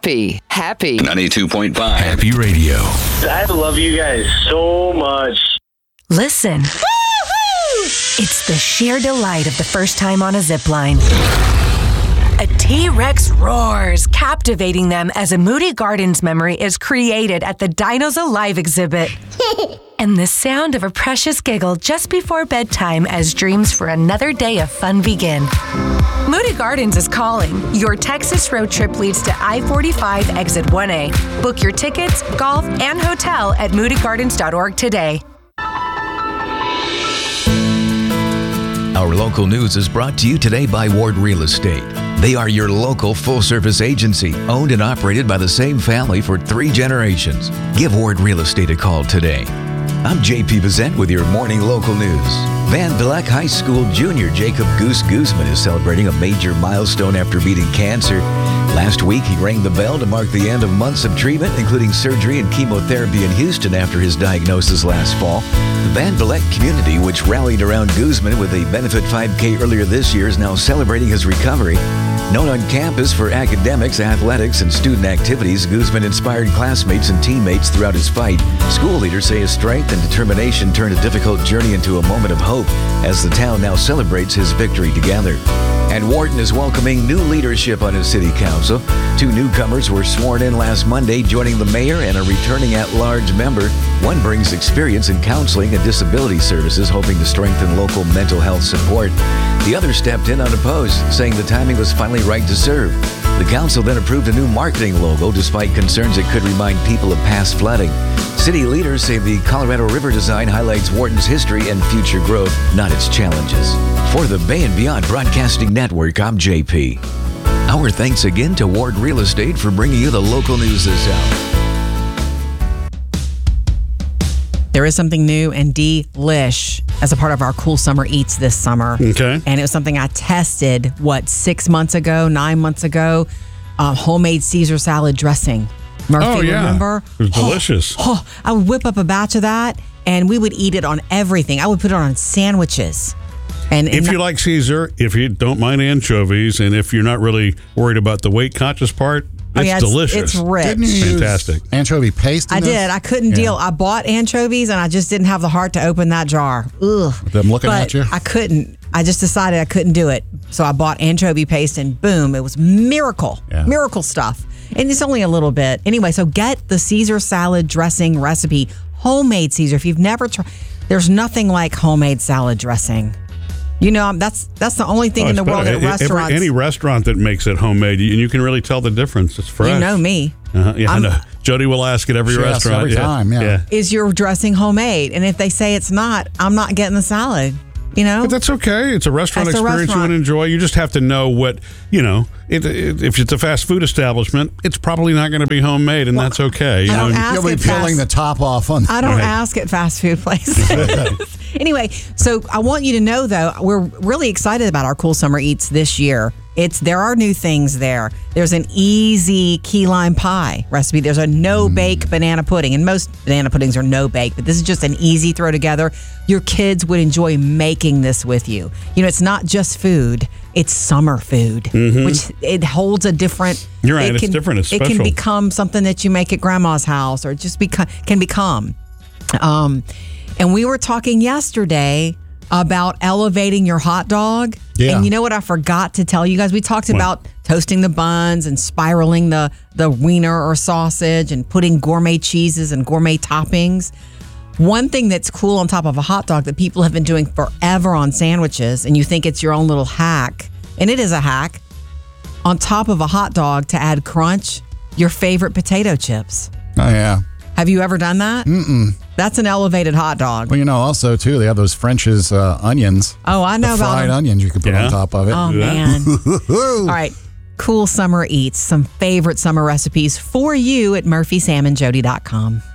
Happy 92.5 Happy Radio. I love you guys so much. Listen. Woo-hoo! It's the sheer delight of the first time on a zip line. A T-Rex roars, captivating them as a Moody Gardens memory is created at the Dinos Alive exhibit. And the sound of a precious giggle just before bedtime as dreams for another day of fun begin. Moody Gardens is calling. Your Texas road trip leads to I-45 Exit 1A. Book your tickets, golf, and hotel at moodygardens.org today. Our local news is brought to you today by Ward Real Estate. They are your local full-service agency, owned and operated by the same family for 3 generations. Give Ward Real Estate a call today. I'm JP Bazette with your morning local news. Van Vleck High School junior Jacob Goose Guzman is celebrating a major milestone after beating cancer. Last week, he rang the bell to mark the end of months of treatment, including surgery and chemotherapy in Houston after his diagnosis last fall. The Van Vleck community, which rallied around Guzman with a benefit 5K earlier this year, is now celebrating his recovery. Known on campus for academics, athletics, and student activities, Guzman inspired classmates and teammates throughout his fight. School leaders say his strength and determination turned a difficult journey into a moment of hope as the town now celebrates his victory together. And Wharton is welcoming new leadership on his city council. 2 newcomers were sworn in last Monday, joining the mayor and a returning at-large member. One brings experience in counseling and disability services, hoping to strengthen local mental health support. The other stepped in unopposed, saying the timing was finally right to serve. The council then approved a new marketing logo, despite concerns it could remind people of past flooding. City leaders say the Colorado River design highlights Wharton's history and future growth, not its challenges. For the Bay and Beyond Broadcasting Network, I'm JP. Our thanks again to Ward Real Estate for bringing you the local news this hour. There is something new and delish as a part of our Cool Summer Eats this summer. Okay. And it was something I tested, 9 months ago? Homemade Caesar salad dressing. Murphy, remember? It was delicious. I would whip up a batch of that, and we would eat it on everything. I would put it on sandwiches. And if you like Caesar, if you don't mind anchovies, and if you're not really worried about the weight-conscious part, it's delicious. It's rich. Didn't you Fantastic. use anchovy paste in I this? did. I couldn't deal. I bought anchovies, and I just didn't have the heart to open that jar. Ugh. With them looking at you? I couldn't. I just decided I couldn't do it. So I bought anchovy paste, and boom, it was miracle. Yeah. Miracle stuff. And it's only a little bit. Anyway, so get the Caesar salad dressing recipe. Homemade Caesar. If you've never tried, there's nothing like homemade salad dressing. You know, that's the only thing in the world at restaurants. Any restaurant that makes it homemade, and you can really tell the difference. It's fresh. You know me. Yeah, I know. Jody will ask at every She asks restaurant. every time, yeah. Is your dressing homemade? And if they say it's not, I'm not getting the salad. You know? But that's okay. It's a restaurant That's a experience you restaurant. want to enjoy. You just have to know what, if it's a fast food establishment, it's probably not going to be homemade, and that's okay. I don't ask You'll be at peeling the top off on. I don't ask at fast food places. Anyway, so I want you to know, though, we're really excited about our Cool Summer Eats this year. There are new things there. There's an easy key lime pie recipe. There's a no-bake banana pudding. And most banana puddings are no-bake, but this is just an easy throw together. Your kids would enjoy making this with you. You know, it's not just food. It's summer food, which it holds a different... You're right. It's different. It's special. It can become something that you make at grandma's house, or just can become. And we were talking yesterday about elevating your hot dog. Yeah. And you know what I forgot to tell you guys? We talked about toasting the buns and spiraling the wiener or sausage and putting gourmet cheeses and gourmet toppings. One thing that's cool on top of a hot dog that people have been doing forever on sandwiches, and you think it's your own little hack, and it is a hack, on top of a hot dog to add crunch, your favorite potato chips. Oh, yeah. Have you ever done that? Mm-mm. That's an elevated hot dog. Well, also, too, they have those French's onions. Oh, I know the about fried them. onions you can put on top of it. Oh, man. All right. Cool Summer Eats. Some favorite summer recipes for you at murphysamandjody.com.